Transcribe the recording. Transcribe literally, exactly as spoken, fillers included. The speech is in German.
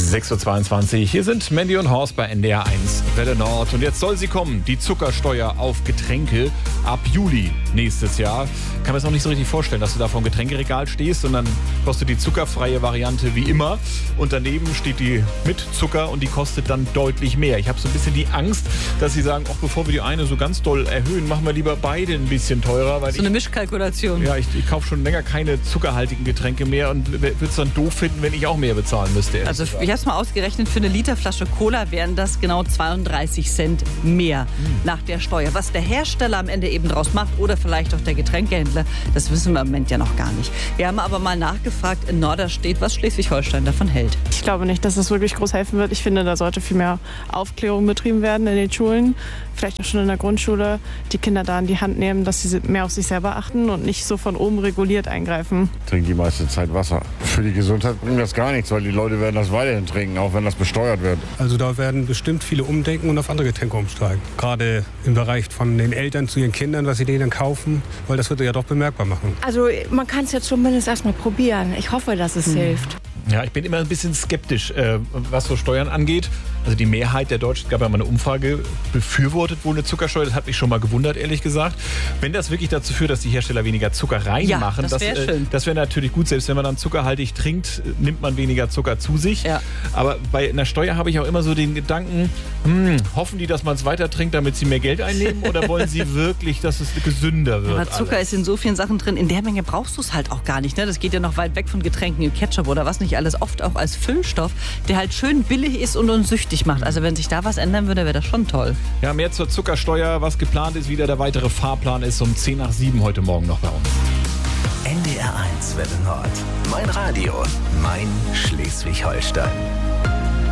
sechs Uhr zweiundzwanzig, hier sind Mandy und Horst bei N D R eins Welle Nord. Und jetzt soll sie kommen, die Zuckersteuer auf Getränke ab Juli nächstes Jahr. Kann mir das noch nicht so richtig vorstellen, dass du da vor dem Getränkeregal stehst und dann kostet die zuckerfreie Variante wie immer. Und daneben steht die mit Zucker und die kostet dann deutlich mehr. Ich habe so ein bisschen die Angst, dass sie sagen, auch bevor wir die eine so ganz doll erhöhen, machen wir lieber beide ein bisschen teurer. Weil so eine ich, Mischkalkulation. Ja, ich, ich kaufe schon länger keine zuckerhaltigen Getränke mehr und würde es dann doof finden, wenn ich auch mehr bezahlen müsste. Also ich habe es mal ausgerechnet, für eine Literflasche Cola wären das genau zweiunddreißig Cent mehr mhm. nach der Steuer. Was der Hersteller am Ende eben draus macht oder vielleicht auch der Getränkehändler, das wissen wir im Moment ja noch gar nicht. Wir haben aber mal nachgefragt in Norderstedt, was Schleswig-Holstein davon hält. Ich glaube nicht, dass es wirklich groß helfen wird. Ich finde, da sollte viel mehr Aufklärung betrieben werden in den Schulen, vielleicht auch schon in der Grundschule, die Kinder da in die Hand nehmen, dass sie mehr auf sich selber achten und nicht so von oben reguliert eingreifen. Trinken die meiste Zeit Wasser. Für die Gesundheit bringt das gar nichts, weil die Leute werden das weiterhin trinken, auch wenn das besteuert wird. Also da werden bestimmt viele umdenken und auf andere Getränke umsteigen. Gerade im Bereich von den Eltern zu ihren Kindern, was sie denen kaufen, weil das wird ja doch bemerkbar machen. Also man kann es ja zumindest erstmal probieren. Ich hoffe, dass es hm. hilft. Ja, ich bin immer ein bisschen skeptisch, äh, was so Steuern angeht. Also die Mehrheit der Deutschen, es gab ja mal eine Umfrage, befürwortet wohl eine Zuckersteuer. Das hat mich schon mal gewundert, ehrlich gesagt. Wenn das wirklich dazu führt, dass die Hersteller weniger Zucker reinmachen, ja, das wäre das, äh, schön. Das wäre natürlich gut. Selbst wenn man dann zuckerhaltig trinkt, nimmt man weniger Zucker zu sich. Ja. Aber bei einer Steuer habe ich auch immer so den Gedanken, hm, hoffen die, dass man es weiter trinkt, damit sie mehr Geld einnehmen? Oder wollen sie wirklich, dass es gesünder wird? Aber Zucker alles? Ist in so vielen Sachen drin. In der Menge brauchst du es halt auch gar nicht. Ne? Das geht ja noch weit weg von Getränken, wie Ketchup oder was nicht alles. Oft auch als Füllstoff, der halt schön billig ist und uns süchtig macht. Also wenn sich da was ändern würde, wäre das schon toll. Ja, mehr zur Zuckersteuer. Was geplant ist, wieder der weitere Fahrplan ist um zehn nach sieben heute Morgen noch bei uns. N D R eins Welle Nord. Mein Radio, mein Schleswig-Holstein.